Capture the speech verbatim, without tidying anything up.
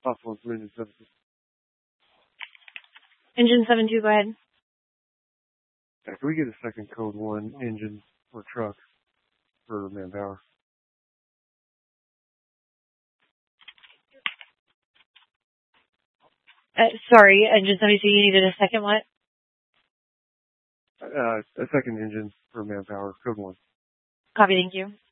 Possible for engine seven two. Engine seven two, go ahead. Yeah, can we get a second code one engine or truck for manpower? Uh, sorry, Engine seven two, you needed a second what? Uh, a second engine for manpower, code one. Copy, thank you.